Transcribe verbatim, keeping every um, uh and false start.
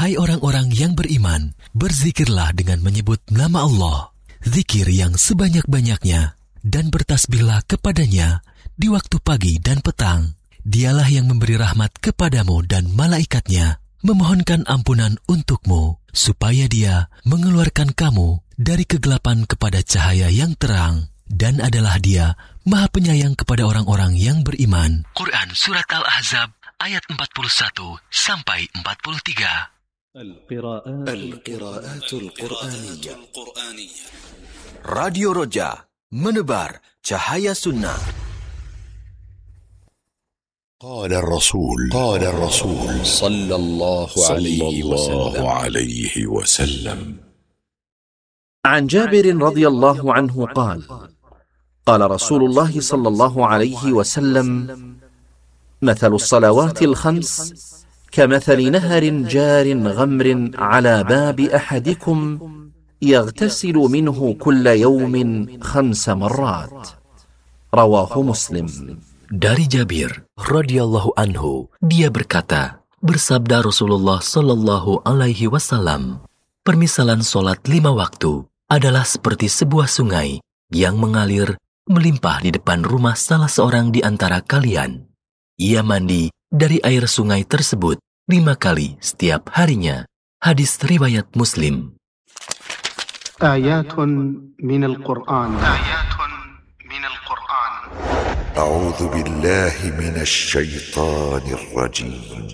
Hai orang-orang yang beriman, berzikirlah dengan menyebut nama Allah, zikir yang sebanyak-banyaknya, dan bertasbihlah kepadanya di waktu pagi dan petang. Dialah yang memberi rahmat kepadamu dan malaikatnya, memohonkan ampunan untukmu, supaya dia mengeluarkan kamu dari kegelapan kepada cahaya yang terang, dan adalah dia Maha Penyayang kepada orang-orang yang beriman. Quran Surat Al-Ahzab ayat empat puluh satu sampai empat puluh tiga. Al-Qiraatul Qur'aniyah. Radio Roja, menebar cahaya sunnah. Qala Rasul Qala Rasul sallallahu alaihi wasallam alaihi wasallam. عن جابر رضي الله عنه قال قال رسول الله صلى الله عليه وسلم مثل الصلوات الخمس كمثل نهر جار غمر على باب أحدكم يغتسل منه كل يوم خمس مرات رواه مسلم. Dari Jabir radhiyallahu anhu, dia berkata, bersabda Rasulullah sallallahu alaihi wasallam, permisalan solat lima waktu adalah seperti sebuah sungai yang mengalir melimpah di depan rumah salah seorang di antara kalian. Ia mandi dari air sungai tersebut lima kali setiap harinya. Hadis riwayat Muslim. Ayatun minal Qur'an. Ayatun minal Qur'an. A'udzu billahi minasy syaithanir rajim.